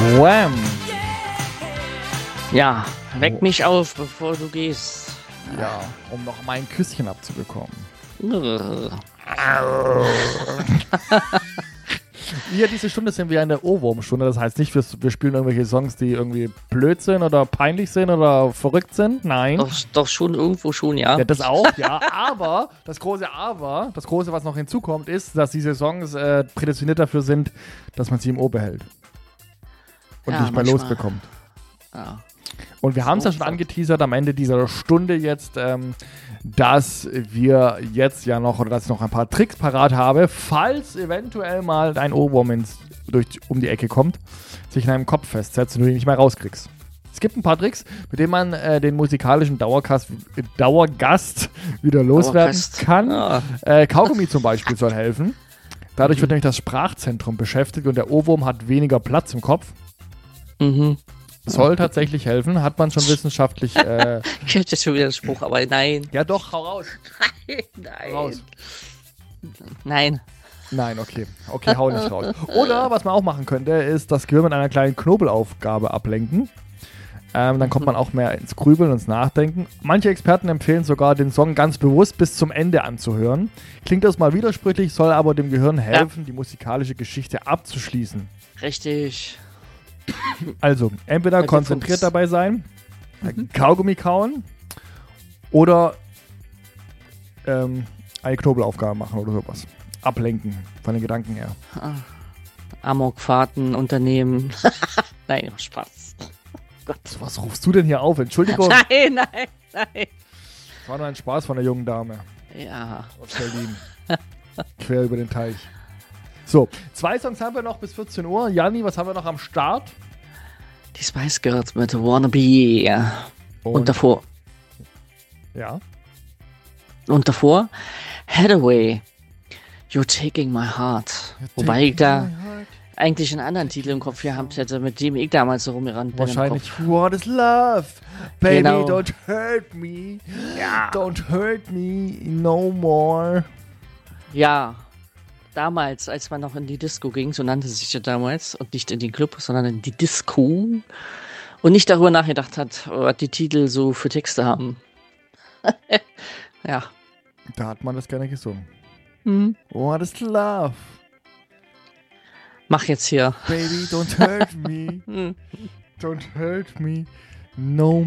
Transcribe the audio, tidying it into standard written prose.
Wham! Ja, weck mich auf, bevor du gehst. Ja, um noch mal ein Küsschen abzubekommen. Hier, diese Stunde sind wir in der Ohrwurm-Stunde. Das heißt nicht, wir spielen irgendwelche Songs, die irgendwie blöd sind oder peinlich sind oder verrückt sind. Nein. Doch schon, irgendwo schon, ja. Ja, das auch, ja. Aber, das große, was noch hinzukommt, ist, dass diese Songs prädestiniert dafür sind, dass man sie im Ohr behält. Und Ja, nicht mehr manchmal. losbekommt. Ja. Und wir haben es ja schon angeteasert am Ende dieser Stunde jetzt, dass wir jetzt ja noch, oder dass ich noch ein paar Tricks parat habe, falls eventuell mal ein Ohrwurm um die Ecke kommt, sich in einem Kopf festsetzt und du ihn nicht mehr rauskriegst. Es gibt ein paar Tricks, mit denen man den musikalischen Dauergast wieder loswerden kann. Ja. Kaugummi zum Beispiel soll helfen. Dadurch wird nämlich das Sprachzentrum beschäftigt und der Ohrwurm hat weniger Platz im Kopf. Mhm. Soll tatsächlich helfen, hat man schon wissenschaftlich. Ich hab jetzt schon wieder einen Spruch, aber nein. Ja doch, hau raus. Nein. Raus. Nein. Nein, okay. Okay, hau nicht raus. Oder, was man auch machen könnte, ist das Gehirn mit einer kleinen Knobelaufgabe ablenken. Dann kommt man auch mehr ins Grübeln und ins Nachdenken. Manche Experten empfehlen sogar, den Song ganz bewusst bis zum Ende anzuhören. Klingt das mal widersprüchlich, soll aber dem Gehirn helfen, die musikalische Geschichte abzuschließen. Richtig. Also, entweder konzentriert dabei sein, Kaugummi kauen oder eine Knobelaufgabe machen oder sowas. Ablenken von den Gedanken her. Amokfahrten unternehmen. Nein, Spaß. Gott. Was rufst du denn hier auf? Entschuldigung. Nein. Das war nur ein Spaß von der jungen Dame Ja. aus Berlin. Quer über den Teich. So, 2 Songs haben wir noch bis 14 Uhr. Janni, was haben wir noch am Start? Die Spice Girls mit Wannabe. Und davor. Ja. Und davor Hathaway. You're Taking My Heart. Wobei ich da eigentlich einen anderen Titel im Kopf gehabt hätte, mit dem ich damals so rumgerannt bin. Wahrscheinlich What is Love? Baby, Genau. don't hurt me. Ja. Don't hurt me no more. Ja. Damals, als man noch in die Disco ging, so nannte es sich ja damals, und nicht in den Club, sondern in die Disco, und nicht darüber nachgedacht hat, was die Titel so für Texte haben. Ja. Da hat man das gerne gesungen. Hm. What is love? Mach jetzt hier. Baby, don't hurt me. Don't hurt me no